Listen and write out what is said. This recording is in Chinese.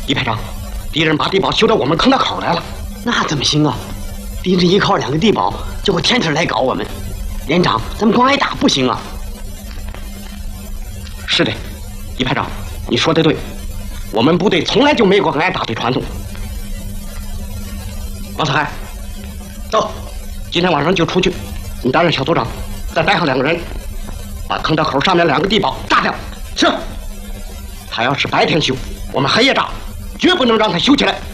李排长，敌人把地堡修到我们坑道口来了。 那怎么行啊？敌人依靠2个地堡就会天天来搞我们。连长，咱们光挨打不行啊。 是的，李排长，你说的对，我们部队从来就没过挨打的传统。王四海，走，今天晚上就出去，你担任小组长，再带上2个人，把坑道口上面2个地堡炸掉。是。他要是白天修，我们黑夜炸，绝不能让他修起来。